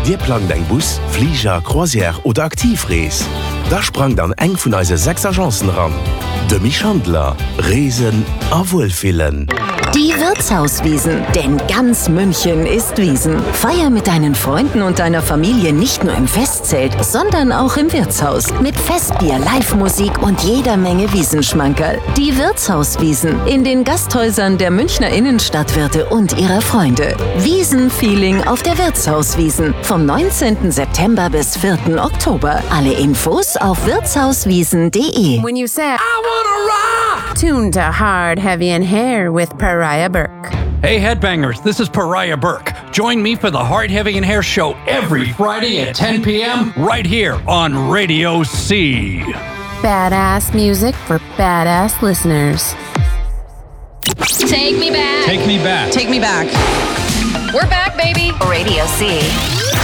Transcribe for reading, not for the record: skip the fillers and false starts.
Dir plant eng Bus, Flieger, Croisière oder Aktivrees. Da sprang dann eng vun eise 6 Agenzen ran. De Michandler, Reesen a Wohlfillen. Die Wirtshauswiesen, denn ganz München ist Wiesen. Feier mit deinen Freunden und deiner Familie nicht nur im Festzelt, sondern auch im Wirtshaus. Mit Festbier, Live-Musik und jeder Menge Wiesenschmankerl. Die Wirtshauswiesen in den Gasthäusern der Münchner Innenstadtwirte und ihrer Freunde. Wiesenfeeling auf der Wirtshauswiesen vom 19. September bis 4. Oktober. Alle Infos auf wirtshauswiesen.de. When you say, I wanna rock! Tune to Hard, Heavy and Hair with Pariah Burke. Hey headbangers, this is Pariah Burke. Join me for the Hard, Heavy and Hair show every Friday at 10 p.m. right here on Radio C. Badass music for badass listeners. Take me back. Take me back. Take me back. We're back, baby. Radio C.